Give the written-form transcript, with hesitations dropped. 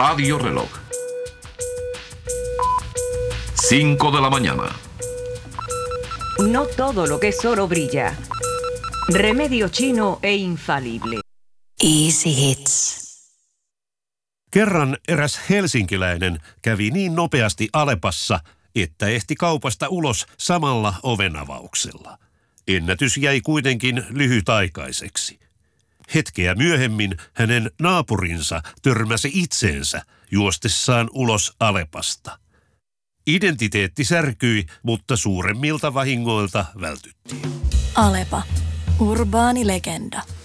Radio-reloj. 5 de la mañana. No todo lo que es oro brilla. Remedio chino e infalible. Easy Hits. Kerran eräs helsinkiläinen kävi niin nopeasti Alepassa, että ehti kaupasta ulos samalla ovenavauksella. Ennätys jäi kuitenkin lyhytaikaiseksi. Hetkeä myöhemmin hänen naapurinsa törmäsi itseensä juostessaan ulos Alepasta. Identiteetti särkyi, mutta suuremmilta vahingoilta vältyttiin. Alepa. Urbaani legenda.